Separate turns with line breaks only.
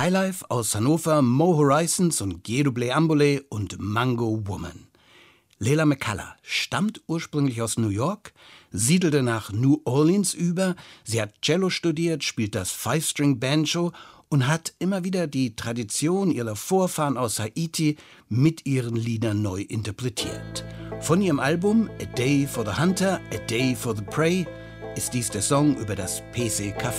Highlife aus Hannover, Mo Horizons und Guédoblé Ambole und Mango Woman. Leila McCullough stammt ursprünglich aus New York, siedelte nach New Orleans über, sie hat Cello studiert, spielt das Five-String-Banjo und hat immer wieder die Tradition ihrer Vorfahren aus Haiti mit ihren Liedern neu interpretiert. Von ihrem Album A Day for the Hunter, A Day for the Prey ist dies der Song über das PC Café.